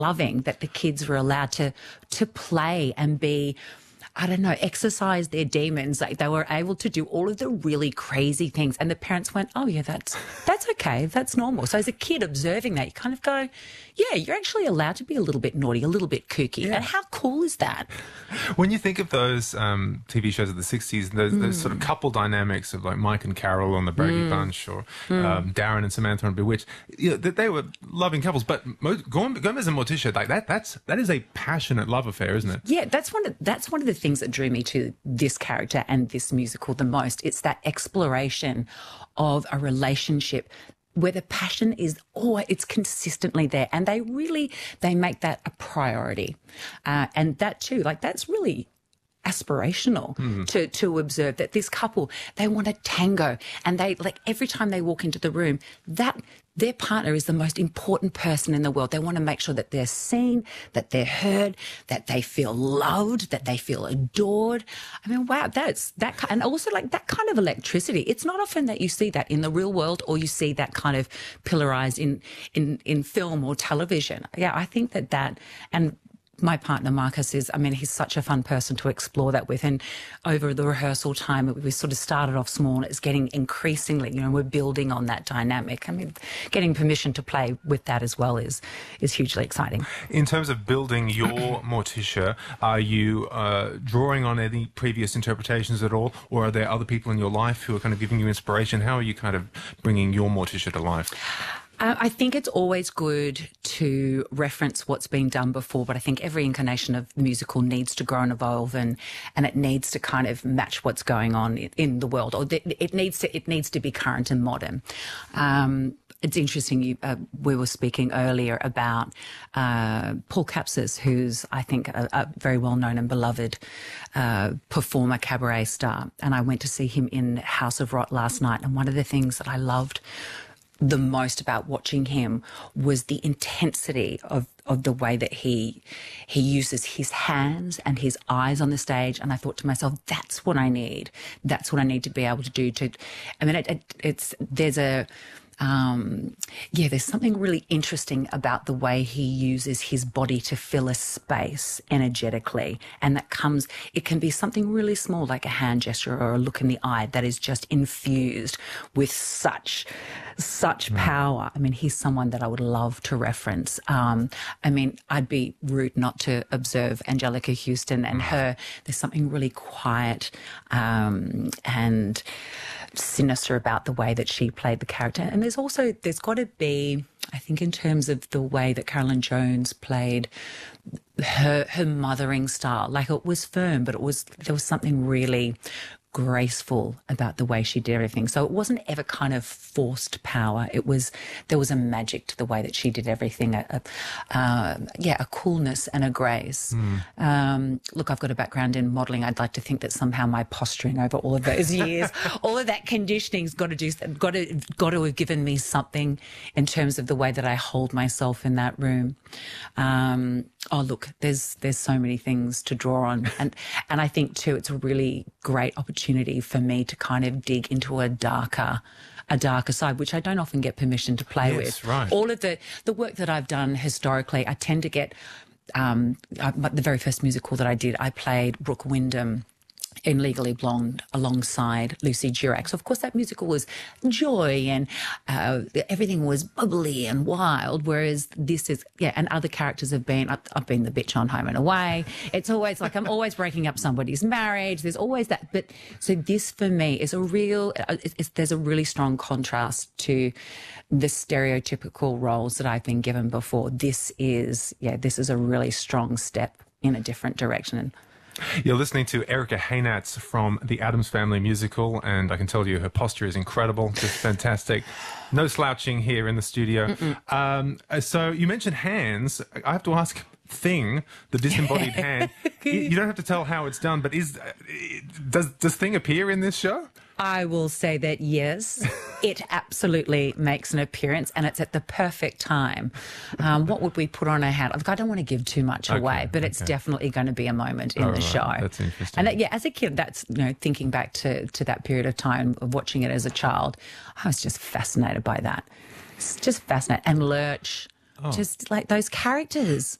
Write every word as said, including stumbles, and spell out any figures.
loving that the kids were allowed to to play and be, I don't know, exercise their demons. Like they were able to do all of the really crazy things. And the parents went, oh, yeah, that's that's okay. That's normal. So as a kid observing that, you kind of go, yeah, you're actually allowed to be a little bit naughty, a little bit kooky. Yeah. And how cool is that? When you think of those um, T V shows of the sixties, those, mm. those sort of couple dynamics of like Mike and Carol on the Brady mm. Bunch, or mm. um, Darren and Samantha on Bewitched, you know, they, they were loving couples. But Mo- Gomez and Morticia, like that, that's that is a passionate love affair, isn't it? Yeah, that's one of that's one of the things that drew me to this character and this musical the most. It's that exploration of a relationship where the passion is, oh, it's consistently there. And they really, they make that a priority. Uh, and that too, like that's really aspirational mm. to to observe that this couple, they want a tango, and they, like, every time they walk into the room, that their partner is the most important person in the world. They want to make sure that they're seen, that they're heard, that they feel loved, that they feel adored. I mean, wow, that's that, and also like that kind of electricity. It's not often that you see that in the real world, or you see that kind of pillarized in in in film or television. Yeah, I think that that and. My partner, Marcus, is, I mean, he's such a fun person to explore that with. And over the rehearsal time, we sort of started off small, and it's getting increasingly, you know, we're building on that dynamic. I mean, getting permission to play with that as well is is hugely exciting. In terms of building your Morticia, are you uh, drawing on any previous interpretations at all, or are there other people in your life who are kind of giving you inspiration? How are you kind of bringing your Morticia to life? Uh, I think it's always good to reference what's been done before, but I think every incarnation of the musical needs to grow and evolve, and, and it needs to kind of match what's going on in, in the world, or th- it needs to it needs to be current and modern. Um, it's interesting. You, uh, we were speaking earlier about uh, Paul Capsis, who's, I think, a, a very well known and beloved uh, performer, cabaret star, and I went to see him in House of Rot last night, and one of the things that I loved the most about watching him was the intensity of, of the way that he he uses his hands and his eyes on the stage. And I thought to myself, that's what I need. That's what I need to be able to do. To, I mean, it, it, it's there's a. Um, yeah, there's something really interesting about the way he uses his body to fill a space energetically. And that comes, it can be something really small, like a hand gesture or a look in the eye, that is just infused with such, such mm. power. I mean, he's someone that I would love to reference. Um, I mean, I'd be rude not to observe Angelica Houston and her. There's something really quiet um, and sinister about the way that she played the character. And there's also, there's got to be, I think, in terms of the way that Carolyn Jones played her her mothering style, like it was firm, but it was, there was something really graceful about the way she did everything. So it wasn't ever kind of forced power. It was, there was a magic to the way that she did everything. A, a, uh, yeah, a coolness and a grace. Mm. Um, look, I've got a background in modelling. I'd like to think that somehow my posturing over all of those years, all of that conditioning's got to do, got to, got to have given me something in terms of the way that I hold myself in that room. Um, oh, look, there's, there's so many things to draw on. And, and I think too, it's a really great opportunity for me to kind of dig into a darker a darker side, which I don't often get permission to play yes, with. Right. All of the, the work that I've done historically, I tend to get, um, I, the very first musical that I did, I played Brooke Wyndham in Legally Blonde alongside Lucy Durack. So, of course, that musical was joy and uh, everything was bubbly and wild, whereas this is, yeah, and other characters have been, I've, I've been the bitch on Home and Away. It's always like I'm always breaking up somebody's marriage. There's always that. But so this for me is a real, it's, it's, there's a really strong contrast to the stereotypical roles that I've been given before. This is, yeah, this is a really strong step in a different direction. You're listening to Erica Haynatz from the Addams Family musical, and I can tell you her posture is incredible, just fantastic. No slouching here in the studio. Um, so you mentioned hands. I have to ask, Thing, the disembodied hand. You, you don't have to tell how it's done, but is does does Thing appear in this show? I will say that yes, it absolutely makes an appearance, and it's at the perfect time. Um, what would we put on her hat? Look, I don't want to give too much okay, away, but it's okay. definitely going to be a moment in oh, the right. show. That's interesting. And that, yeah, as a kid, that's, you know, thinking back to, to that period of time of watching it as a child, I was just fascinated by that. It's just fascinating. And Lurch. just like those characters.